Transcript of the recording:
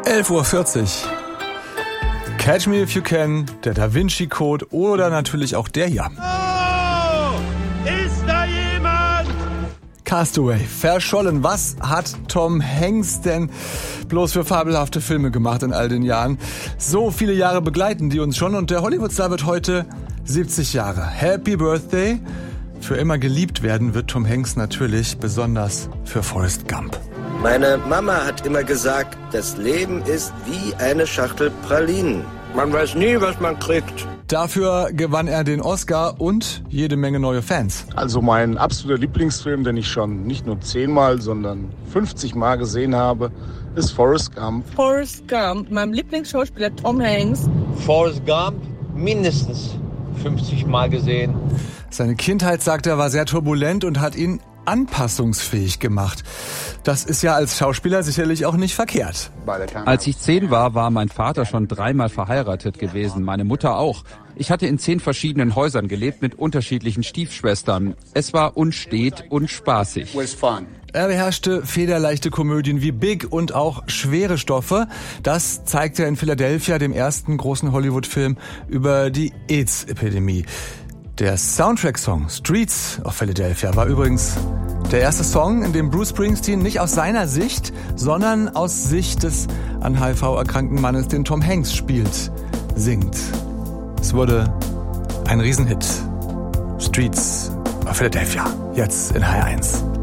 11:40 Uhr. Catch Me If You Can, der Da Vinci Code oder natürlich auch der hier. Oh, ist da jemand? Castaway, verschollen. Was hat Tom Hanks denn bloß für fabelhafte Filme gemacht in all den Jahren? So viele Jahre begleiten die uns schon und der Hollywoodstar wird heute 70 Jahre. Happy Birthday! Für immer geliebt werden wird Tom Hanks natürlich, besonders für Forrest Gump. Meine Mama hat immer gesagt, das Leben ist wie eine Schachtel Pralinen. Man weiß nie, was man kriegt. Dafür gewann er den Oscar und jede Menge neue Fans. Also mein absoluter Lieblingsfilm, den ich schon nicht nur 10-mal, sondern 50 Mal gesehen habe, ist Forrest Gump. Forrest Gump, meinem Lieblingsschauspieler Tom Hanks. Forrest Gump mindestens 50 Mal gesehen. Seine Kindheit, sagt er, war sehr turbulent und hat ihn anpassungsfähig gemacht. Das ist ja als Schauspieler sicherlich auch nicht verkehrt. Als ich 10 war, war mein Vater schon 3-mal verheiratet gewesen, meine Mutter auch. Ich hatte in 10 verschiedenen Häusern gelebt mit unterschiedlichen Stiefschwestern. Es war unstet und spaßig. Er beherrschte federleichte Komödien wie Big und auch schwere Stoffe. Das zeigt er in Philadelphia, dem ersten großen Hollywood-Film über die AIDS-Epidemie. Der Soundtrack-Song Streets of Philadelphia war übrigens der erste Song, in dem Bruce Springsteen nicht aus seiner Sicht, sondern aus Sicht des an HIV erkrankten Mannes, den Tom Hanks spielt, singt. Es wurde ein Riesenhit. Streets of Philadelphia, jetzt in HR1.